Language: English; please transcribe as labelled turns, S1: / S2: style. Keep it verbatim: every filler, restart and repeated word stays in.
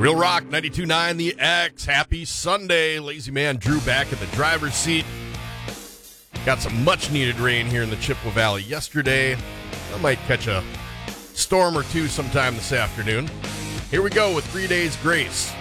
S1: Real Rock ninety-two point nine The X. Happy Sunday. Lazy Man Drew back in the driver's seat. Got some much-needed rain here in the Chippewa Valley yesterday. I might catch a storm or two sometime this afternoon. Here we go with Three Days Grace.